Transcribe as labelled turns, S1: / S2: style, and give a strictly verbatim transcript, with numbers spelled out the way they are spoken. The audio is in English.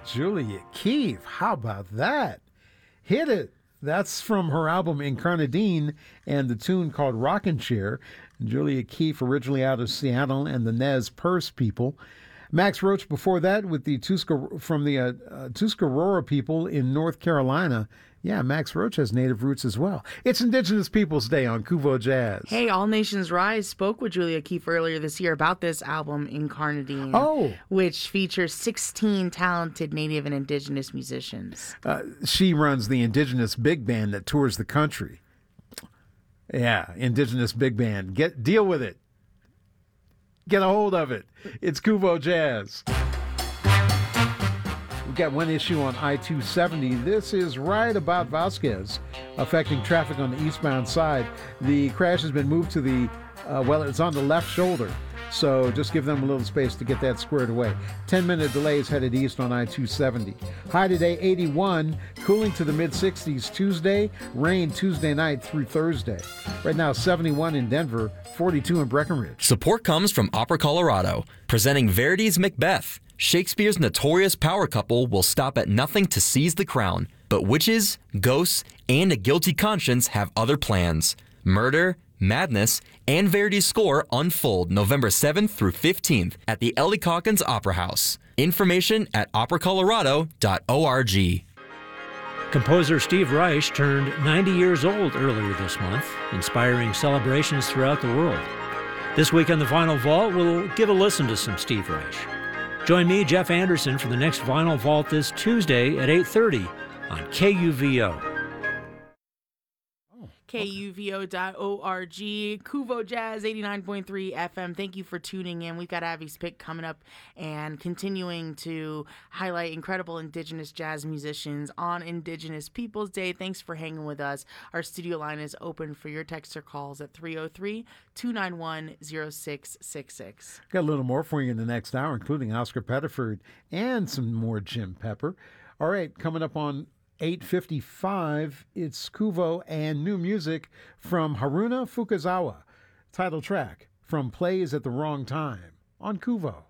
S1: Julia Keefe, how about that? Hit it. That's from her album Incarnadine and the tune called Rockin' Chair. Julia Keefe, originally out of Seattle, and the Nez Perce people. Max Roach before that with the Tuska, from the uh, uh, Tuscarora people in North Carolina. Yeah, Max Roach has native roots as well. It's Indigenous Peoples Day on Kuvo Jazz.
S2: Hey, All Nations Rise spoke with Julia Keefe earlier this year about this album, Incarnadine,
S1: oh.
S2: which features sixteen talented Native and Indigenous musicians.
S1: Uh, she runs the Indigenous Big Band that tours the country. Yeah, Indigenous Big Band. Get Deal with it. Get a hold of it. It's Kuvo Jazz. We've got one issue on I two seventy. This is right about Vasquez, affecting traffic on the eastbound side. The crash has been moved to the, uh, well, it's on the left shoulder. So just give them a little space to get that squared away. ten-minute delays headed east on I two seventy. High today, eighty-one. Cooling to the mid-sixties Tuesday. Rain Tuesday night through Thursday. Right now, seventy-one in Denver, forty-two in Breckenridge.
S3: Support comes from Opera Colorado, presenting Verdi's Macbeth. Shakespeare's notorious power couple will stop at nothing to seize the crown, but witches, ghosts, and a guilty conscience have other plans. Murder, madness, and Verdi's score unfold November seventh through fifteenth at the Ellie Calkins Opera House. Information at opera colorado dot org.
S4: Composer Steve Reich turned ninety years old earlier this month, inspiring celebrations throughout the world. This week on the Vinyl Vault, we'll give a listen to some Steve Reich. Join me, Jeff Anderson, for the next Vinyl Vault this Tuesday at eight thirty on K U V O.
S2: K U V O dot org, Kuvo Jazz eighty-nine point three F M. Thank you for tuning in. We've got Abby's Pick coming up and continuing to highlight incredible Indigenous jazz musicians on Indigenous Peoples Day. Thanks for hanging with us. Our studio line is open for your text or calls at three oh three, two nine one, oh six six six.
S1: Got a little more for you in the next hour, including Oscar Pettiford and some more Jim Pepper. All right, coming up on eight fifty-five, it's Kuvo and new music from Haruna Fukazawa. Title track, From Plays at the Wrong Time, on Kuvo.